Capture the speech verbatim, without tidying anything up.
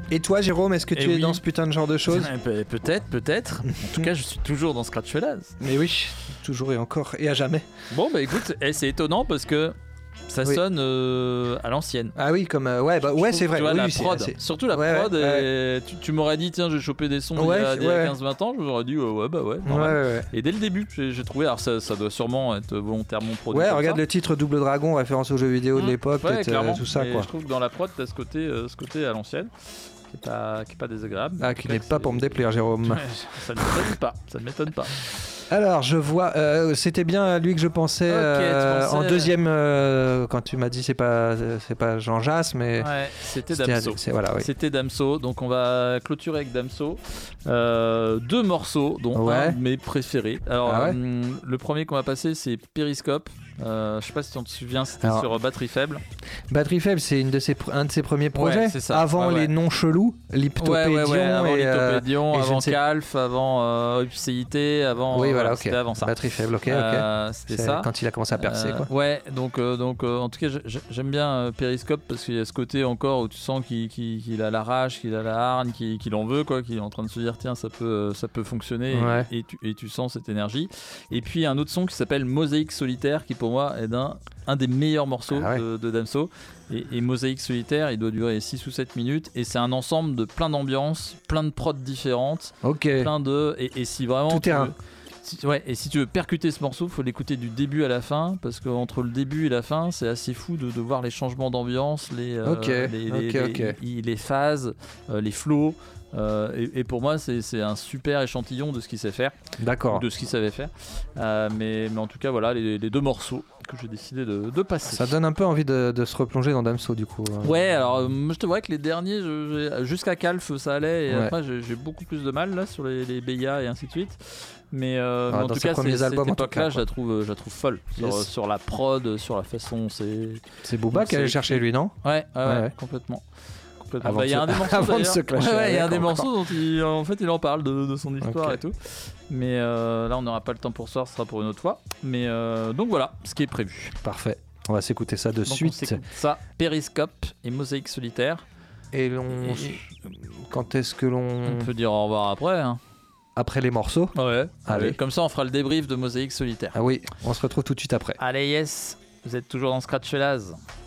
Et toi, Jérôme, est-ce que tu Et es oui. dans ce putain de genre de choses? Pe- Peut-être, peut-être. En tout cas, je suis toujours dans Scratch Fellas. Mais oui, toujours et encore, et à jamais. Bon, bah écoute, eh, c'est étonnant parce que ça Oui. sonne euh, à l'ancienne. Ah oui, comme euh, ouais, bah ouais, Je c'est trouve, vrai. Tu vois, oui, la oui, c'est- prod, c'est- surtout la Ouais, prod, ouais, et tu, tu m'aurais dit, tiens, j'ai chopé des sons Ouais, il y a, il y a ouais. quinze vingt ans, j'aurais dit, ouais, ouais, bah ouais. Ouais, normal. ouais, ouais. Et dès le début, j'ai, j'ai trouvé, alors ça, ça doit sûrement être volontairement produit. Ouais, comme regarde ça. le titre Double Dragon, référence aux jeux vidéo de Mmh. l'époque, Ouais, peut-être, clairement. euh, tout ça Mais quoi. je trouve que dans la prod, t'as ce côté, euh, ce côté à l'ancienne, qui est pas, qui est pas désagréable. Ah, En qui tout cas, n'est pas c'est- pour me déplaire, Jérôme. Ouais, ça ne m'étonne pas, ça ne m'étonne pas. Alors, je vois, euh, c'était bien à lui que je pensais, Ok, tu euh, pensais- en deuxième, euh, quand tu m'as dit c'est pas, c'est pas Jean Jass, mais Ouais, c'était c'était à- Damso. c'est- voilà, oui. C'était Damso, donc on va clôturer avec Damso. Euh, deux morceaux, dont Ouais. un de mes préférés. Alors, Ah ouais euh, le premier qu'on va passer, c'est Periscope. Euh, je sais pas si tu te souviens, c'était Alors- sur euh, Batterie Faible. Batterie Faible, c'est une de ses, pr- un de ses premiers projets. Ouais, c'est ça. Avant Ouais, les ouais. noms chelous, Liptopédion avant et, euh, Lithopédion, et je avant ne sais- Calf, avant euh, Upcité, avant. oui, euh, voilà, ok. C'était avant ça. Batterie Faible, ok, ok. Euh, c'était C'est ça. quand il a commencé à percer, Euh, quoi. Ouais, donc, euh, donc euh, en tout cas, j'ai- j'aime bien euh, Periscope parce qu'il y a ce côté encore où tu sens qu'il qu'il- qu'il a la rage, qu'il a la hargne, qu'il qu'il en veut, quoi, qu'il est en train de se dire tiens, ça peut, euh, ça peut fonctionner, Ouais. et, et tu, et tu sens cette énergie. Et puis un autre son qui s'appelle Mosaïque Solitaire qui pour moi est un, un des meilleurs morceaux Ah ouais. de, de Damso. Et, et Mosaïque Solitaire, il doit durer six ou sept minutes et c'est un ensemble de plein d'ambiances, plein de prods différentes, Ok. plein de. Et, et si vraiment. Tout tu terrain. veux- si- ouais, et si tu veux percuter ce morceau, faut l'écouter du début à la fin, parce qu'entre le début et la fin, c'est assez fou de, de voir les changements d'ambiance, les, euh, Ok, les, les, ok, les- ok. les- les phases, euh, les flows. euh, et, et pour moi, c'est c'est un super échantillon de ce qu'il sait faire, D'accord. de ce qu'il savait faire. Euh, mais, mais en tout cas, voilà les, les deux morceaux que j'ai décidé de, de passer. Ça donne un peu envie de, de se replonger dans Damso, du coup. euh. Ouais, alors euh, moi je te vois que les derniers, je- j'ai- jusqu'à Calf ça allait, et Ouais. après j'ai j'ai beaucoup plus de mal là sur les, les B I A et ainsi de suite. Mais, euh, Ah, mais en dans tout ses cas, premiers c'est- cette albums, en tout époque-là, cas, je quoi. la trouve, euh, je la trouve folle sur, Yes. sur la prod, sur la façon, c'est C'est Booba Donc qui allait c'est- chercher lui, non? ouais, ouais, ouais, Ouais, ouais. complètement. Complètement. Avant Bah, de il y a se- un des morceaux avant de d'ailleurs. se clasher Ouais, ouais, il y a un avec des encore. morceaux dont il, en fait, il en parle de, de son histoire Ok. et tout. Mais euh, là, on n'aura pas le temps pour ça, ce sera pour une autre fois. Mais euh, donc voilà, ce qui est prévu. Parfait. On va s'écouter ça de Donc on suite. s'écoute ça, Periscope et Mosaïque Solitaire. Et l'on... Quand est-ce que l'on... On peut dire au revoir après. Hein. Après les morceaux? Ouais, Allez. Comme ça, on fera le débrief de Mosaïque Solitaire. Ah oui, on se retrouve tout de suite après. Allez, yes, vous êtes toujours dans Scratch Fellas.